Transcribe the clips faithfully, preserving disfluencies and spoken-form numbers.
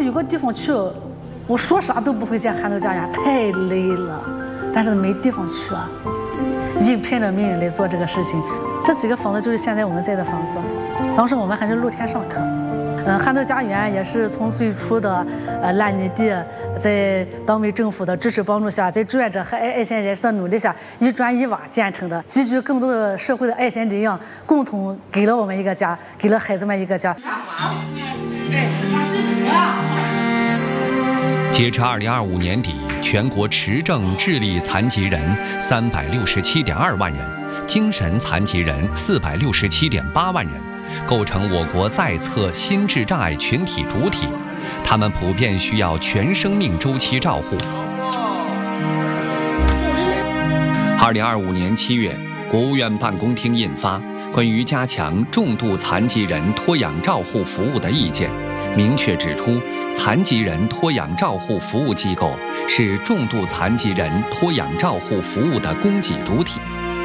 有个地方去，我说啥都不会见憨豆家园，太累了，但是没地方去啊，硬拼着命来做这个事情。这几个房子就是现在我们在的房子，当时我们还是露天上课。嗯，憨豆家园也是从最初的呃烂泥地，在党委政府的支持帮助下，在志愿者和爱爱心人士的努力下，一砖一瓦建成的，集聚更多的社会的爱心力量，共同给了我们一个家，给了孩子们一个家。 截至二零二五年底，全国持证智力残疾人三百六十七点二万人，精神残疾人四百六十七点八万人，构成我国在册心智障碍群体主体，他们普遍需要全生命周期照护。二零二五年七月，国务院办公厅印发《关于加强重度残疾人托养照护服务的意见》，明确指出，残疾人托养照护服务机构是重度残疾人托养照护服务的供给主体，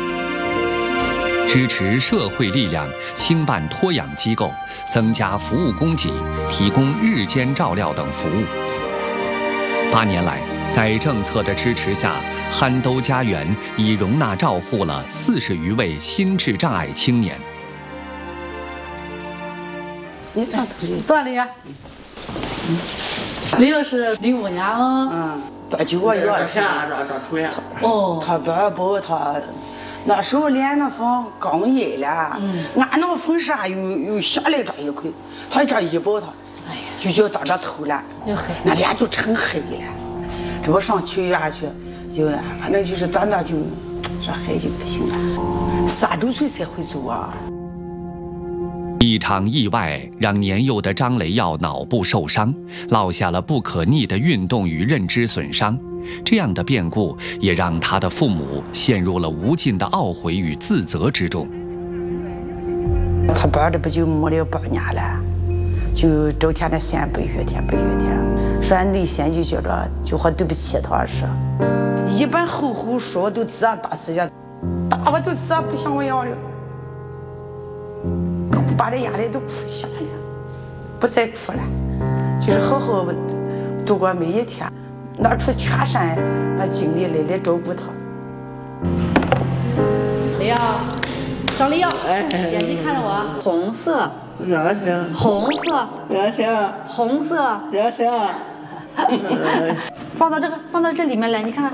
支持社会力量兴办托养机构，增加服务供给，提供日间照料等服务。八年来，在政策的支持下，憨豆家园已容纳照护了四十余位心智障碍青年。 你坐头里， 坐里。嗯，李老师零五年啊。 嗯，多久我要钱这这头呀。 哦。 他爸爸他那时候连那房刚印了，嗯，俺那个风扇又又下来这一块，他这一抱他，哎呀，就叫到这头了，那脸就成黑了。这不上去院去，就反正就是短短就这孩就不行了，三周岁才会走啊。 一场意外让年幼的张雷耀脑部受伤，落下了不可逆的运动与认知损伤。这样的变故也让他的父母陷入了无尽的懊悔与自责之中。 他爸这不就没了八年了，就整天的嫌不悦天不悦天，说俺内心就觉着就好对不起他似的。一般后后说都自然打死去，打我都自然不像我样了。把这压力都哭下了，不再哭了，就是好好度过每一天，拿出全身那精力来来照顾他。 雷耀，张雷耀，眼睛看着我，红色， 热情， 红色， 热情， 红色， 热情。 放到这个，放到这里面来，你看。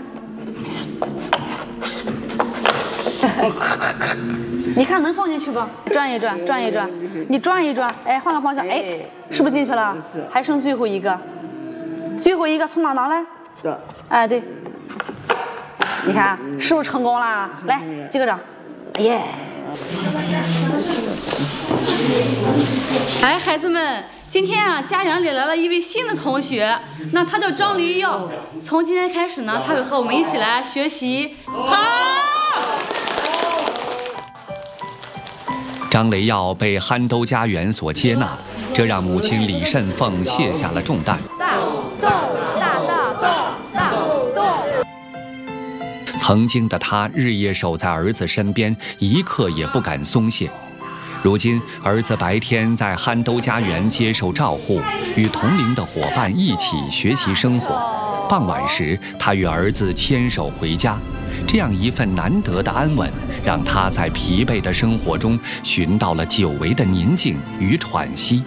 你看能放进去不？转一转，转一转，你转一转，哎，换个方向，哎，是不是进去了？还剩最后一个，最后一个从哪拿来？ 这， 哎，对，你看是不是成功了？来，击个掌，耶！ 哎，孩子们，今天啊，家园里来了一位新的同学，那他叫张雷耀。从今天开始呢，他会和我们一起来学习。好。 张雷耀被憨豆家园所接纳，这让母亲李慎凤卸下了重担。 大动大大动大动。 曾经的他日夜守在儿子身边，一刻也不敢松懈。如今，儿子白天在憨豆家园接受照护，与同龄的伙伴一起学习生活。傍晚时，他与儿子牵手回家。这样一份难得的安稳，让他在疲惫的生活中寻到了久违的宁静与喘息。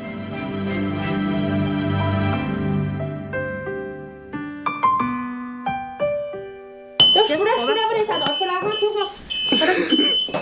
出来，出来，我这下刀出来，我听话。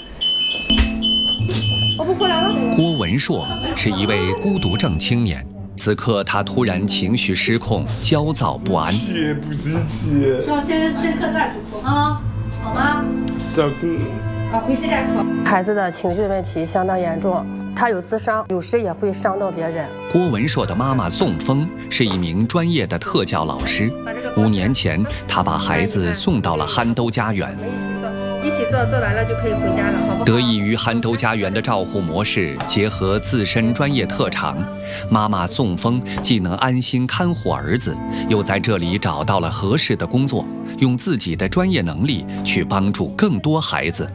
我不回来了。 郭文硕是一位孤独症青年。此刻，他突然情绪失控，焦躁不安。 气不是气。 上先先课站住课啊，好吗？ 上课。 啊，回去再课。 孩子的情绪问题相当严重，他有自伤，有时也会伤到别人。 郭文硕的妈妈宋峰是一名专业的特教老师。五年前，她把孩子送到了憨豆家园。 一起做，做完了就可以回家了，好不好？ 得益于憨豆家园的照护模式，结合自身专业特长，妈妈宋峰既能安心看护儿子，又在这里找到了合适的工作，用自己的专业能力去帮助更多孩子。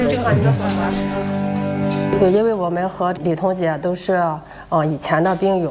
因为我们和李彤姐都是呃以前的病友，